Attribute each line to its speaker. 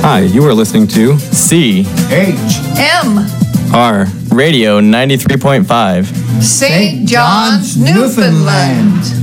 Speaker 1: Hi, you are listening to
Speaker 2: CHR
Speaker 1: Radio 93.5.
Speaker 2: St. John's, Newfoundland.